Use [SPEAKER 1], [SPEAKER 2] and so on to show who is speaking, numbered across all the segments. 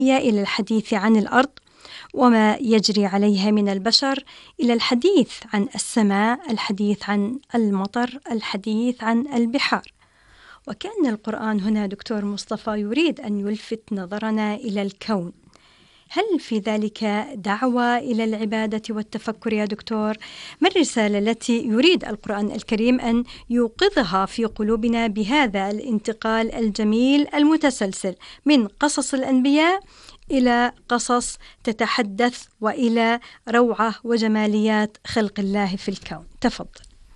[SPEAKER 1] إلى الحديث عن الأرض وما يجري عليها من البشر، إلى الحديث عن السماء، الحديث عن المطر، الحديث عن البحار. وكأن القرآن هنا دكتور مصطفى يريد أن يلفت نظرنا إلى الكون. هل في ذلك دعوة إلى العبادة والتفكر يا دكتور؟ ما الرسالة التي يريد القرآن الكريم أن يوقظها في قلوبنا بهذا الانتقال الجميل المتسلسل من قصص الأنبياء إلى قصص تتحدث وإلى روعة وجماليات خلق الله في الكون؟ تفضل.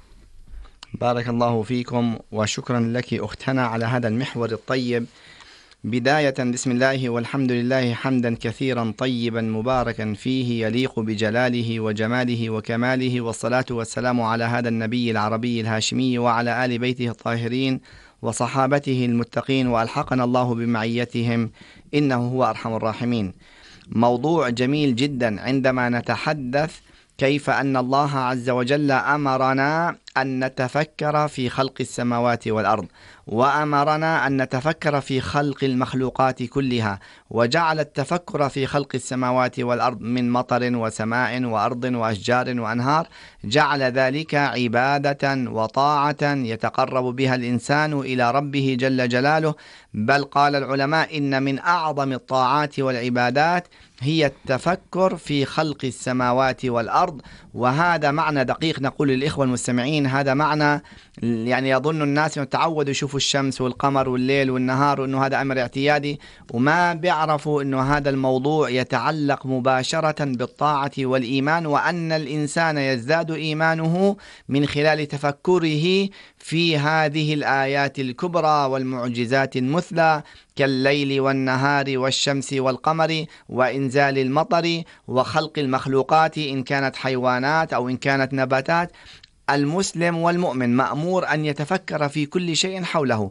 [SPEAKER 2] بارك الله فيكم وشكرا لك أختنا على هذا المحور الطيب. بداية بسم الله والحمد لله حمدا كثيرا طيبا مباركا فيه يليق بجلاله وجماله وكماله، والصلاة والسلام على هذا النبي العربي الهاشمي وعلى آل بيته الطاهرين وصحابته المتقين، وألحقنا الله بمعيتهم إنه هو أرحم الراحمين. موضوع جميل جدا عندما نتحدث كيف أن الله عز وجل أمرنا أن نتفكر في خلق السماوات والأرض، وأمرنا أن نتفكر في خلق المخلوقات كلها، وجعل التفكر في خلق السماوات والأرض من مطر وسماء وأرض وأشجار وأنهار، جعل ذلك عبادة وطاعة يتقرب بها الإنسان إلى ربه جل جلاله. بل قال العلماء إن من أعظم الطاعات والعبادات هي التفكر في خلق السماوات والأرض. وهذا معنى دقيق نقول للإخوة المستمعين، هذا معنى يعني يظن الناس أنه تعودوا يشوفوا الشمس والقمر والليل والنهار وأنه هذا أمر اعتيادي، وما بيعرفوا أنه هذا الموضوع يتعلق مباشرة بالطاعة والإيمان، وأن الإنسان يزداد إيمانه من خلال تفكره في هذه الآيات الكبرى والمعجزات المثلى كالليل والنهار والشمس والقمر وإنزال المطر وخلق المخلوقات إن كانت حيوانات أو إن كانت نباتات. المسلم والمؤمن مأمور أن يتفكر في كل شيء حوله.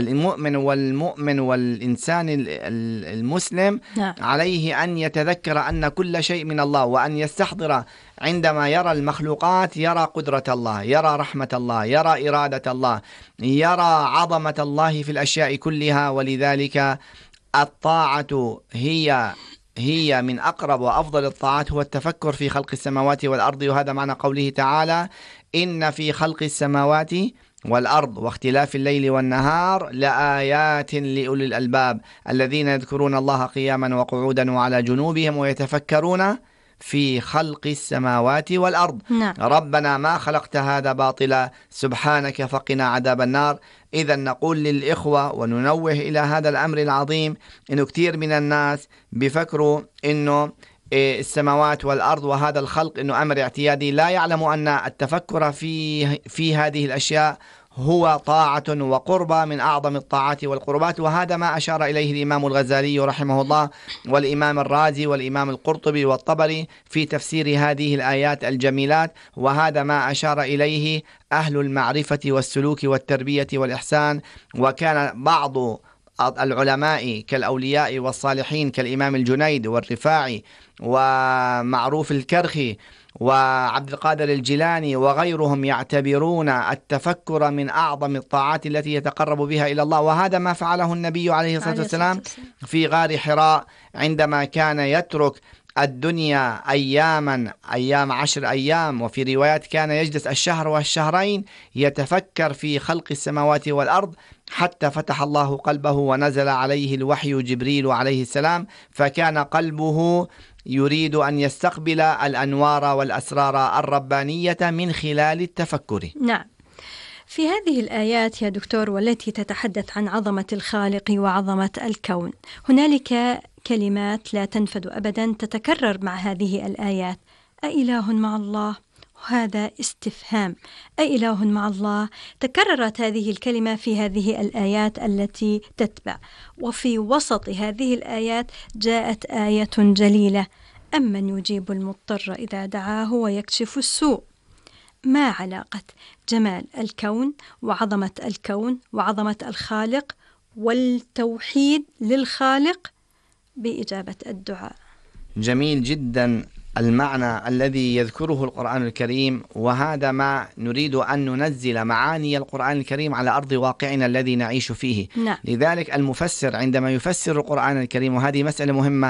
[SPEAKER 2] المؤمن والإنسان المسلم عليه أن يتذكر أن كل شيء من الله، وأن يستحضر عندما يرى المخلوقات يرى قدرة الله، يرى رحمة الله، يرى إرادة الله، يرى عظمة الله في الأشياء كلها. ولذلك الطاعة هي من أقرب وأفضل الطاعات هو التفكر في خلق السماوات والأرض. وهذا معنى قوله تعالى: إن في خلق السماوات والأرض واختلاف الليل والنهار لآيات لأولي الألباب الذين يذكرون الله قياما وقعودا وعلى جنوبهم ويتفكرون في خلق السماوات والأرض. ربنا ما خلقت هذا باطلا سبحانك فقنا عذاب النار. إذا نقول للإخوة وننوه إلى هذا الأمر العظيم، إنه كثير من الناس بيفكروا إنه السماوات والأرض وهذا الخلق إنه أمر اعتيادي، لا يعلم أن التفكر في هذه الأشياء هو طاعة وقربة من أعظم الطاعات والقربات. وهذا ما أشار إليه الإمام الغزالي رحمه الله والإمام الرازي والإمام القرطبي والطبري في تفسير هذه الآيات الجميلات، وهذا ما أشار إليه أهل المعرفة والسلوك والتربية والإحسان. وكان بعض العلماء كالأولياء والصالحين كالإمام الجنيد والرفاعي ومعروف الكرخي وعبد القادر الجيلاني وغيرهم يعتبرون التفكر من أعظم الطاعات التي يتقرب بها إلى الله. وهذا ما فعله النبي عليه الصلاة والسلام في غار حراء عندما كان يترك الدنيا أيام 10 أيام، وفي روايات كان يجلس الشهر والشهرين يتفكر في خلق السماوات والأرض، حتى فتح الله قلبه ونزل عليه الوحي جبريل عليه السلام، فكان قلبه يريد أن يستقبل الأنوار والأسرار الربانية من خلال التفكر.
[SPEAKER 1] نعم. في هذه الآيات يا دكتور والتي تتحدث عن عظمة الخالق وعظمة الكون، هنالك كلمات لا تنفد أبدا تتكرر مع هذه الآيات: أإله مع الله؟ هذا استفهام. أإله مع الله؟ تكررت هذه الكلمة في هذه الآيات التي تتبع، وفي وسط هذه الآيات جاءت آية جليلة: أمن يجيب المضطر إذا دعاه ويكشف السوء. ما علاقة جمال الكون وعظمة الكون وعظمة الخالق والتوحيد للخالق بإجابة الدعاء؟
[SPEAKER 2] جميل جدا المعنى الذي يذكره القرآن الكريم، وهذا ما نريد أن ننزل معاني القرآن الكريم على أرض واقعنا الذي نعيش فيه.
[SPEAKER 1] نعم.
[SPEAKER 2] لذلك المفسر عندما يفسر القرآن الكريم، وهذه مسألة مهمة،